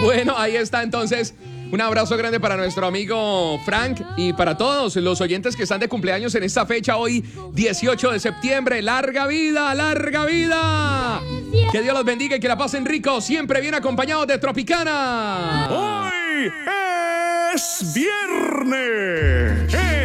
Bueno, ahí está entonces. Un abrazo grande para nuestro amigo Frank y para todos los oyentes que están de cumpleaños en esta fecha hoy, 18 de septiembre. ¡Larga vida, larga vida! Que Dios los bendiga y que la pasen rico, siempre bien acompañados de Tropicana. Hoy es viernes.